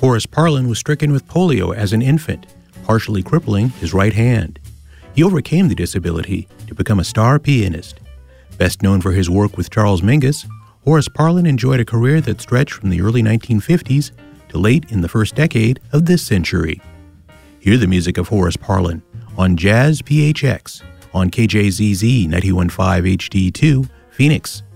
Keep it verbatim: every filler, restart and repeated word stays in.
Horace Parlan was stricken with polio as an infant, partially crippling his right hand. He overcame the disability to become a star pianist. Best known for his work with Charles Mingus, Horace Parlan enjoyed a career that stretched from the early nineteen fifties to late in the first decade of this century. Hear the music of Horace Parlan on Jazz P H X on K J Z Z ninety-one point five H D two, Phoenix.